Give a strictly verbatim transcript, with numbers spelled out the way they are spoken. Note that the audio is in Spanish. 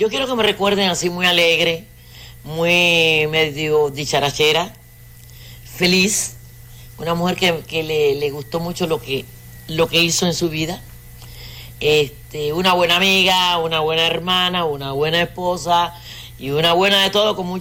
Yo quiero que me recuerden así muy alegre, muy medio dicharachera, feliz, una mujer que, que le, le gustó mucho lo que, lo que hizo en su vida, este, una buena amiga, una buena hermana, una buena esposa y una buena de todo con mucha